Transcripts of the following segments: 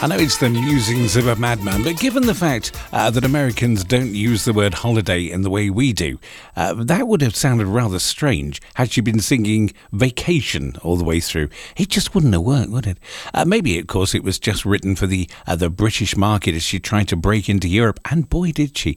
I know it's the musings of a madman, but given the fact that Americans don't use the word holiday in the way we do, that would have sounded rather strange had she been singing vacation all the way through. It just wouldn't have worked, would it? Maybe, of course, it was just written for the British market as she tried to break into Europe, and boy did she.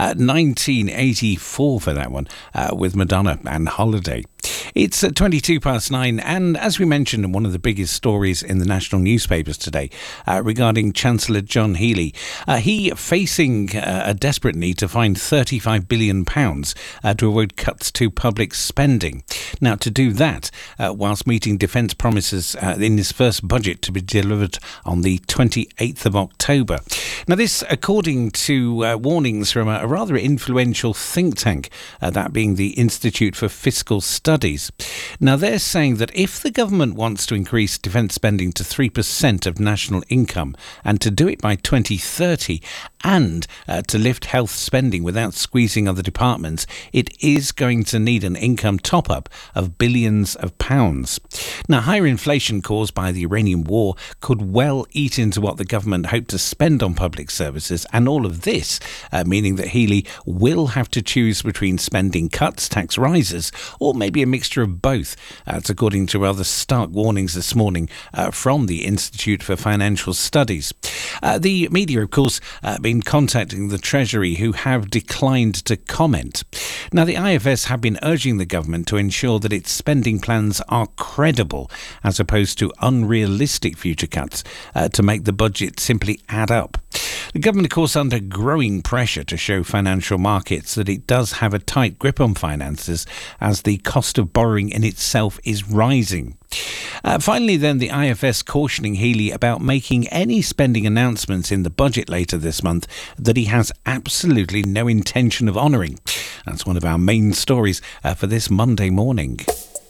1984 for that one, with Madonna and Holiday. It's 9:22, and as we mentioned in one of the biggest stories in the national newspapers today regarding Chancellor John Healey, he facing a desperate need to find £35 billion to avoid cuts to public spending. Now, to do that, whilst meeting defence promises in his first budget to be delivered on the 28th of October. Now, this according to warnings from a rather influential think tank, that being the Institute for Fiscal Studies. Now, they're saying that if the government wants to increase defence spending to 3% of national income and to do it by 2030 and to lift health spending without squeezing other departments, it is going to need an income top-up of billions of pounds. Now, higher inflation caused by the Iranian war could well eat into what the government hoped to spend on public services, and all of this meaning that Healey will have to choose between spending cuts, tax rises, or maybe a mixture of both. That's according to rather stark warnings this morning from the Institute for Financial Studies. The media, of course, been contacting the Treasury, who have declined to comment. Now, the IFS have been urging the government to ensure that its spending plans are credible as opposed to unrealistic future cuts to make the budget simply add up. The government, of course, under growing pressure to show financial markets that it does have a tight grip on finances as the cost of borrowing in itself is rising. Finally, then, the IFS cautioning Healey about making any spending announcements in the budget later this month that he has absolutely no intention of honouring. That's one of our main stories for this Monday morning.